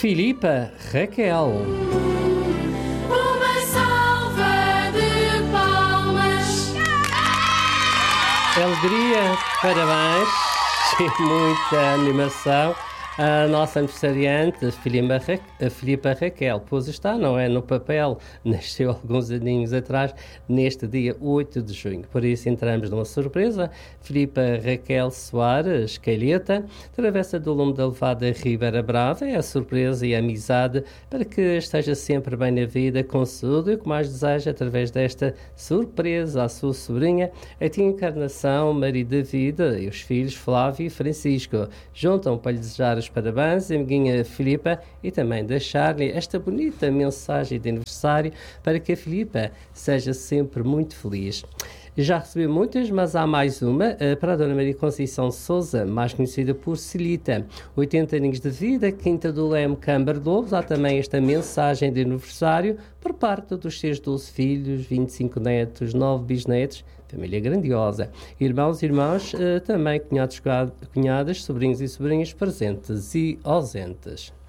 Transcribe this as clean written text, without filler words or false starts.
Filipa Raquel. Uma salva de palmas. Alegria, parabéns e muita animação. A nossa aniversariante, a Filipa Raquel, pois está, não é no papel, nasceu alguns aninhos atrás, neste dia 8 de junho. Por isso entramos numa surpresa. Filipa Raquel Soares Calheta, travessa do Lume da Levada Ribeira Brava, é a surpresa e a amizade para que esteja sempre bem na vida, com saúde, e o que mais deseja através desta surpresa à sua sobrinha, a tia Encarnação, marido da vida, e os filhos Flávio e Francisco. Juntam para lhe desejar os parabéns, amiguinha Filipa, e também deixar-lhe esta bonita mensagem de aniversário para que a Filipa seja sempre muito feliz. Já recebi muitas, mas há mais uma, para a Dona Maria Conceição Sousa, mais conhecida por Celita. 80 aninhos de vida, Quinta do Leme, Câmara de Lobos. Há também esta mensagem de aniversário por parte dos seus 12 filhos, 25 netos, 9 bisnetos, família grandiosa. Irmãos e irmãs, também cunhados, cunhadas, sobrinhos e sobrinhas presentes e ausentes.